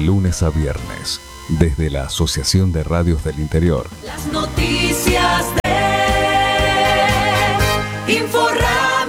lunes a viernes, desde la Asociación de Radios del Interior. Las noticias de Inforrami.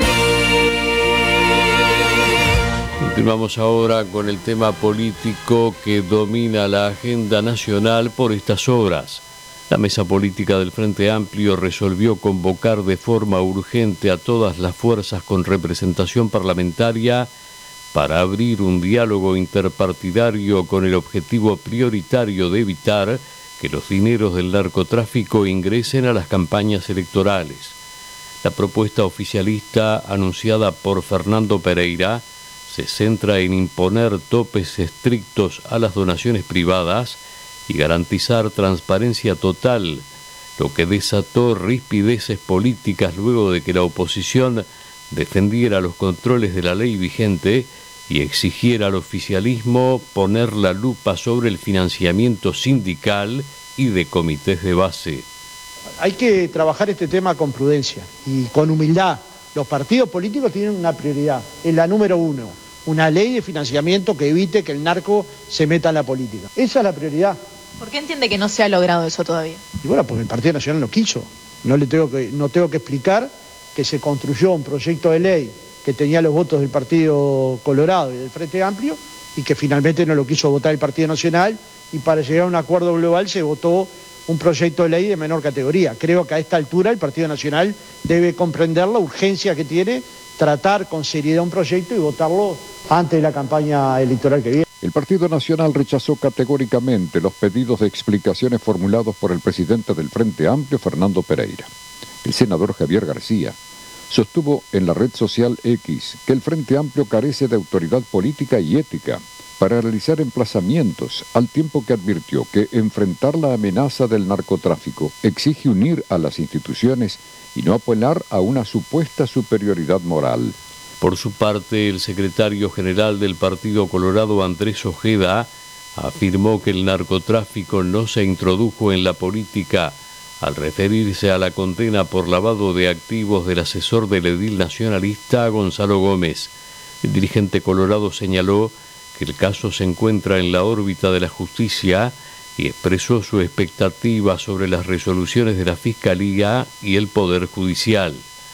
Continuamos ahora con el tema político que domina la agenda nacional por estas horas. La mesa política del Frente Amplio resolvió convocar de forma urgente a todas las fuerzas con representación parlamentaria para abrir un diálogo interpartidario con el objetivo prioritario de evitar que los dineros del narcotráfico ingresen a las campañas electorales. La propuesta oficialista anunciada por Fernando Pereira se centra en imponer topes estrictos a las donaciones privadas y garantizar transparencia total, lo que desató rispideces políticas luego de que la oposición defendiera los controles de la ley vigente y exigiera al oficialismo poner la lupa sobre el financiamiento sindical y de comités de base. Hay que trabajar este tema con prudencia y con humildad. Los partidos políticos tienen una prioridad, es la número uno, una ley de financiamiento que evite que el narco se meta en la política. Esa es la prioridad. ¿Por qué entiende que no se ha logrado eso todavía? Y bueno, porque el Partido Nacional no quiso. No tengo que explicar que se construyó un proyecto de ley que tenía los votos del Partido Colorado y del Frente Amplio y que finalmente no lo quiso votar el Partido Nacional, y para llegar a un acuerdo global se votó un proyecto de ley de menor categoría. Creo que a esta altura el Partido Nacional debe comprender la urgencia que tiene tratar con seriedad un proyecto y votarlo antes de la campaña electoral que viene. El Partido Nacional rechazó categóricamente los pedidos de explicaciones formulados por el presidente del Frente Amplio, Fernando Pereira. El senador Javier García sostuvo en la red social X que el Frente Amplio carece de autoridad política y ética para realizar emplazamientos, al tiempo que advirtió que enfrentar la amenaza del narcotráfico exige unir a las instituciones y no apelar a una supuesta superioridad moral. Por su parte, el secretario general del Partido Colorado, Andrés Ojeda, afirmó que el narcotráfico no se introdujo en la política al referirse a la condena por lavado de activos del asesor del edil nacionalista Gonzalo Gómez. El dirigente colorado señaló que el caso se encuentra en la órbita de la justicia y expresó su expectativa sobre las resoluciones de la Fiscalía y el Poder Judicial.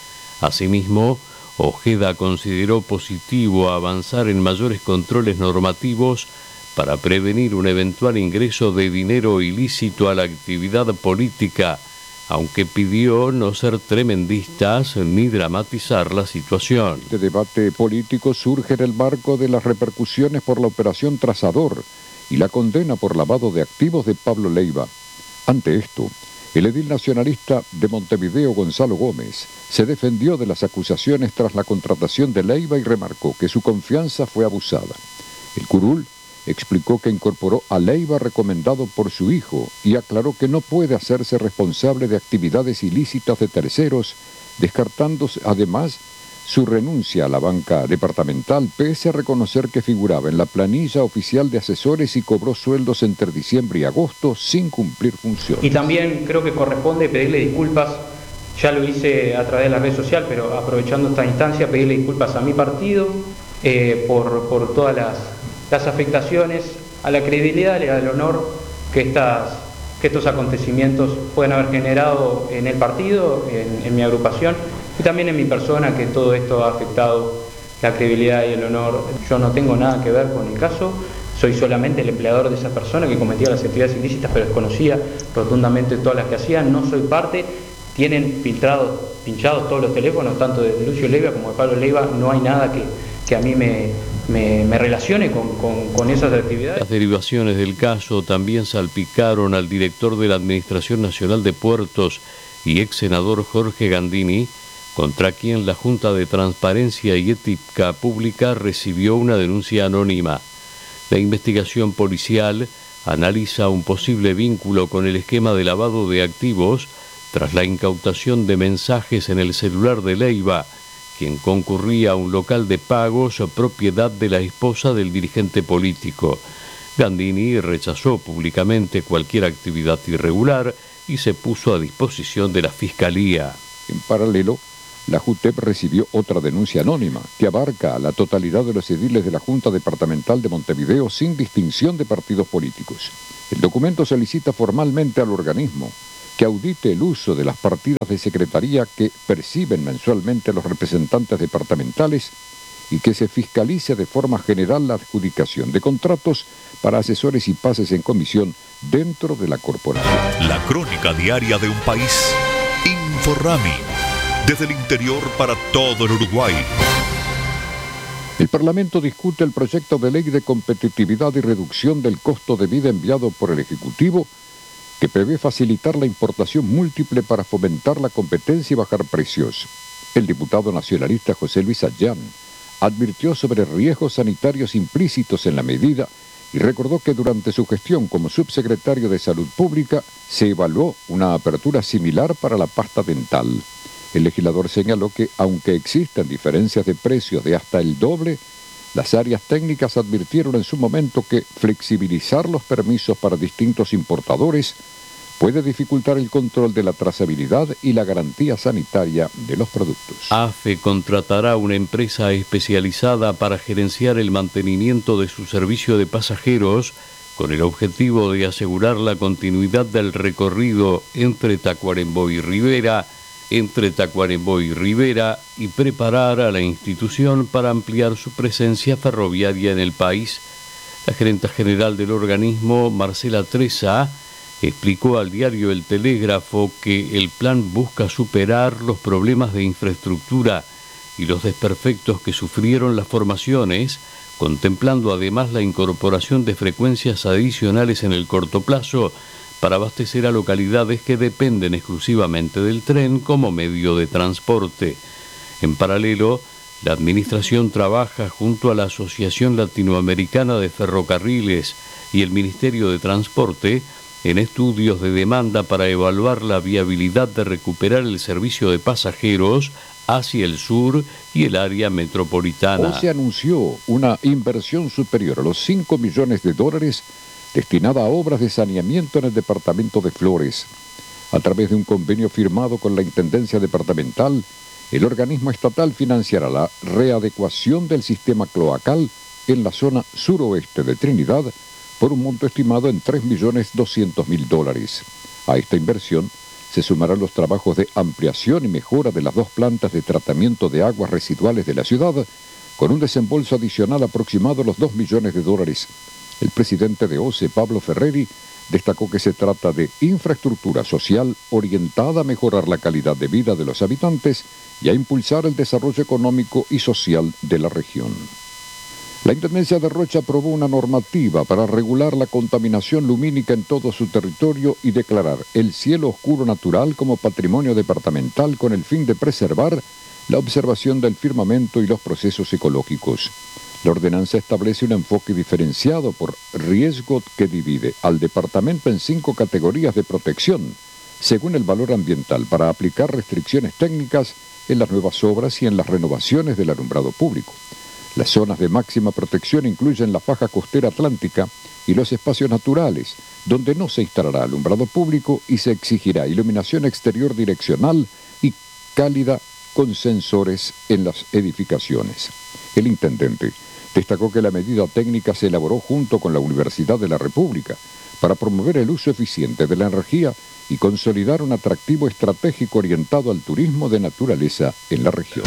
Asimismo, Ojeda consideró positivo avanzar en mayores controles normativos para prevenir un eventual ingreso de dinero ilícito a la actividad política, aunque pidió no ser tremendistas ni dramatizar la situación. Este debate político surge en el marco de las repercusiones por la operación Trazador y la condena por lavado de activos de Pablo Leiva. Ante esto, el edil nacionalista de Montevideo, Gonzalo Gómez, se defendió de las acusaciones tras la contratación de Leiva y remarcó que su confianza fue abusada. El curul explicó que incorporó a Leiva recomendado por su hijo y aclaró que no puede hacerse responsable de actividades ilícitas de terceros, descartando además su renuncia a la banca departamental, pese a reconocer que figuraba en la planilla oficial de asesores y cobró sueldos entre diciembre y agosto sin cumplir funciones. Y también creo que corresponde pedirle disculpas, ya lo hice a través de la red social, pero aprovechando esta instancia, pedirle disculpas a mi partido por todas las afectaciones a la credibilidad y al honor que estos acontecimientos pueden haber generado en el partido, en mi agrupación y también en mi persona, que todo esto ha afectado la credibilidad y el honor. Yo no tengo nada que ver con el caso, soy solamente el empleador de esa persona que cometía las actividades ilícitas, pero desconocía rotundamente todas las que hacían, no soy parte. Tienen pinchados todos los teléfonos, tanto de Lucio Leiva como de Pablo Leiva, no hay nada que a mí me relacione con esas actividades. Las derivaciones del caso también salpicaron al director de la Administración Nacional de Puertos y ex senador Jorge Gandini, contra quien la Junta de Transparencia y Ética Pública recibió una denuncia anónima. La investigación policial analiza un posible vínculo con el esquema de lavado de activos tras la incautación de mensajes en el celular de Leiva, quien concurría a un local de pagos propiedad de la esposa del dirigente político. Gandini rechazó públicamente cualquier actividad irregular y se puso a disposición de la Fiscalía. En paralelo, la JUTEP recibió otra denuncia anónima que abarca a la totalidad de los ediles de la Junta Departamental de Montevideo sin distinción de partidos políticos. El documento solicita formalmente al organismo que audite el uso de las partidas de secretaría que perciben mensualmente los representantes departamentales y que se fiscalice de forma general la adjudicación de contratos para asesores y pases en comisión dentro de la corporación. La crónica diaria de un país. Inforrami. Desde el interior para todo el Uruguay. El Parlamento discute el proyecto de ley de competitividad y reducción del costo de vida enviado por el Ejecutivo, que prevé facilitar la importación múltiple para fomentar la competencia y bajar precios. El diputado nacionalista José Luis Ayán advirtió sobre riesgos sanitarios implícitos en la medida y recordó que durante su gestión como subsecretario de Salud Pública se evaluó una apertura similar para la pasta dental. El legislador señaló que, aunque existen diferencias de precios de hasta el doble, las áreas técnicas advirtieron en su momento que flexibilizar los permisos para distintos importadores puede dificultar el control de la trazabilidad y la garantía sanitaria de los productos. AFE contratará una empresa especializada para gerenciar el mantenimiento de su servicio de pasajeros con el objetivo de asegurar la continuidad del recorrido entre Tacuarembó y Rivera y preparar a la institución para ampliar su presencia ferroviaria en el país. La gerenta general del organismo, Marcela Tresa, explicó al diario El Telégrafo que el plan busca superar los problemas de infraestructura y los desperfectos que sufrieron las formaciones, contemplando además la incorporación de frecuencias adicionales en el corto plazo para abastecer a localidades que dependen exclusivamente del tren como medio de transporte. En paralelo, la Administración trabaja junto a la Asociación Latinoamericana de Ferrocarriles y el Ministerio de Transporte en estudios de demanda para evaluar la viabilidad de recuperar el servicio de pasajeros hacia el sur y el área metropolitana. Hoy se anunció una inversión superior a los $5 millones destinada a obras de saneamiento en el departamento de Flores. A través de un convenio firmado con la Intendencia Departamental, el organismo estatal financiará la readecuación del sistema cloacal en la zona suroeste de Trinidad por un monto estimado en $3.200.000. A esta inversión se sumarán los trabajos de ampliación y mejora de las 2 plantas de tratamiento de aguas residuales de la ciudad, con un desembolso adicional aproximado a los $2 millones. El presidente de OCE, Pablo Ferreri, destacó que se trata de infraestructura social orientada a mejorar la calidad de vida de los habitantes y a impulsar el desarrollo económico y social de la región. La Intendencia de Rocha aprobó una normativa para regular la contaminación lumínica en todo su territorio y declarar el cielo oscuro natural como patrimonio departamental con el fin de preservar la observación del firmamento y los procesos ecológicos. La ordenanza establece un enfoque diferenciado por riesgo que divide al departamento en 5 categorías de protección, según el valor ambiental, para aplicar restricciones técnicas en las nuevas obras y en las renovaciones del alumbrado público. Las zonas de máxima protección incluyen la faja costera atlántica y los espacios naturales, donde no se instalará alumbrado público y se exigirá iluminación exterior direccional y cálida con sensores en las edificaciones. El intendente destacó que la medida técnica se elaboró junto con la Universidad de la República para promover el uso eficiente de la energía y consolidar un atractivo estratégico orientado al turismo de naturaleza en la región.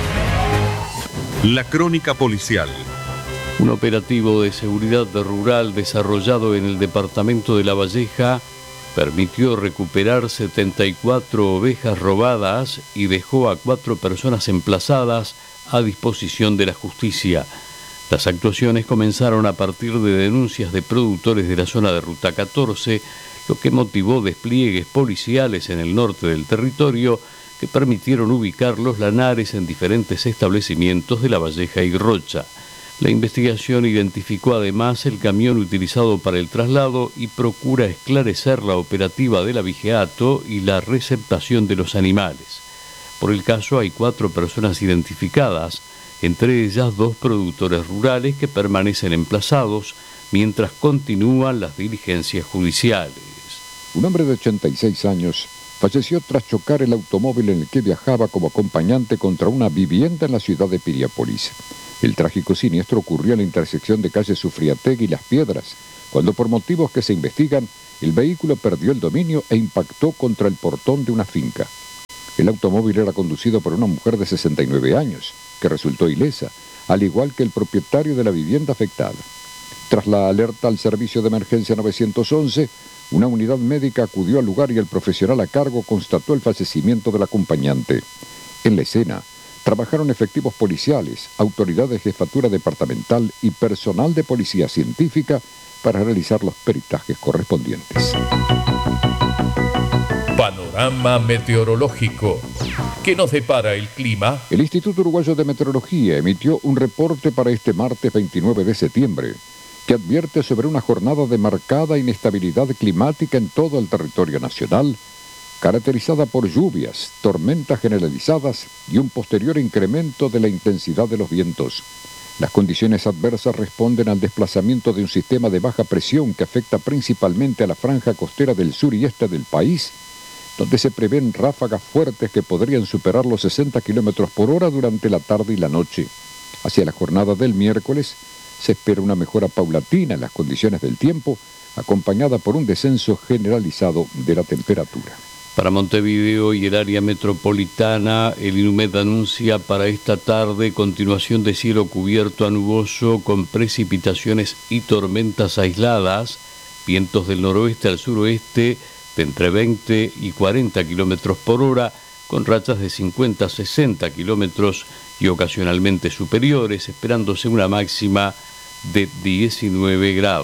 La crónica policial. Un operativo de seguridad rural desarrollado en el departamento de La Valleja permitió recuperar 74 ovejas robadas y dejó a 4 personas emplazadas a disposición de la justicia. Las actuaciones comenzaron a partir de denuncias de productores de la zona de Ruta 14, lo que motivó despliegues policiales en el norte del territorio que permitieron ubicar los lanares en diferentes establecimientos de La Valleja y Rocha. La investigación identificó además el camión utilizado para el traslado y procura esclarecer la operativa del abigeato y la receptación de los animales. Por el caso hay 4 personas identificadas, entre ellas 2 productores rurales que permanecen emplazados mientras continúan las diligencias judiciales. Un hombre de 86 años falleció tras chocar el automóvil en el que viajaba como acompañante contra una vivienda en la ciudad de Piriápolis. El trágico siniestro ocurrió en la intersección de calle Sufriategui y Las Piedras, cuando por motivos que se investigan, el vehículo perdió el dominio e impactó contra el portón de una finca. El automóvil era conducido por una mujer de 69 años, que resultó ilesa, al igual que el propietario de la vivienda afectada. Tras la alerta al servicio de emergencia 911, una unidad médica acudió al lugar y el profesional a cargo constató el fallecimiento del acompañante. En la escena, trabajaron efectivos policiales, autoridades de jefatura departamental y personal de policía científica para realizar los peritajes correspondientes. Panorama meteorológico. ¿Qué nos depara el clima? El Instituto Uruguayo de Meteorología emitió un reporte para este martes 29 de septiembre, que advierte sobre una jornada de marcada inestabilidad climática en todo el territorio nacional, caracterizada por lluvias, tormentas generalizadas y un posterior incremento de la intensidad de los vientos. Las condiciones adversas responden al desplazamiento de un sistema de baja presión que afecta principalmente a la franja costera del sur y este del país, donde se prevén ráfagas fuertes que podrían superar los 60 km por hora durante la tarde y la noche. Hacia la jornada del miércoles se espera una mejora paulatina en las condiciones del tiempo, acompañada por un descenso generalizado de la temperatura. Para Montevideo y el área metropolitana, el INUMED anuncia para esta tarde continuación de cielo cubierto a nuboso con precipitaciones y tormentas aisladas, vientos del noroeste al suroeste de entre 20 y 40 kilómetros por hora, con rachas de 50 a 60 kilómetros y ocasionalmente superiores, esperándose una máxima de 19 grados.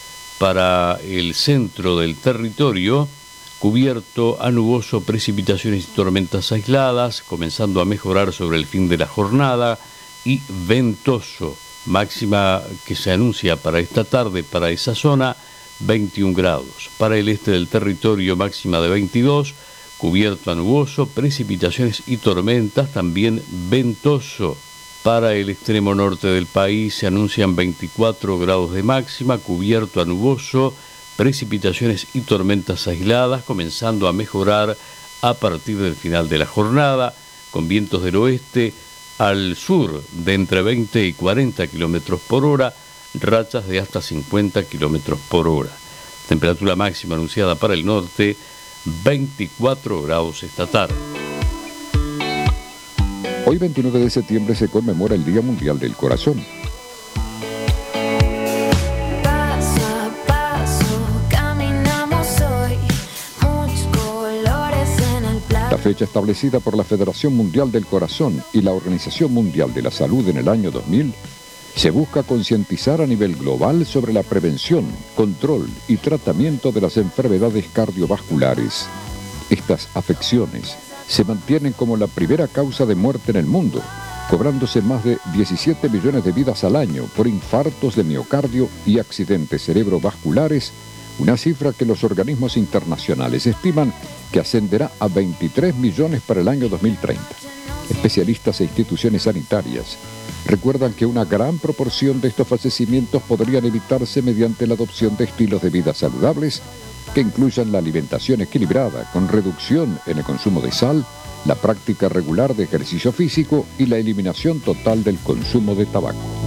Para el centro del territorio, cubierto a nuboso, precipitaciones y tormentas aisladas, comenzando a mejorar sobre el fin de la jornada, y ventoso, máxima que se anuncia para esta tarde para esa zona, 21 grados. Para el este del territorio, máxima de 22, cubierto a nuboso, precipitaciones y tormentas, también ventoso. Para el extremo norte del país se anuncian 24 grados de máxima, cubierto a nuboso, precipitaciones y tormentas aisladas, comenzando a mejorar a partir del final de la jornada, con vientos del oeste al sur de entre 20 y 40 kilómetros por hora, rachas de hasta 50 kilómetros por hora. Temperatura máxima anunciada para el norte, 24 grados esta tarde. Hoy 29 de septiembre se conmemora el Día Mundial del Corazón. La fecha establecida por la Federación Mundial del Corazón y la Organización Mundial de la Salud en el año 2000 se busca concientizar a nivel global sobre la prevención, control y tratamiento de las enfermedades cardiovasculares. Estas afecciones se mantienen como la primera causa de muerte en el mundo, cobrándose más de 17 millones de vidas al año por infartos de miocardio y accidentes cerebrovasculares, una cifra que los organismos internacionales estiman que ascenderá a 23 millones para el año 2030. Especialistas e instituciones sanitarias recuerdan que una gran proporción de estos fallecimientos podrían evitarse mediante la adopción de estilos de vida saludables que incluyan la alimentación equilibrada con reducción en el consumo de sal, la práctica regular de ejercicio físico y la eliminación total del consumo de tabaco.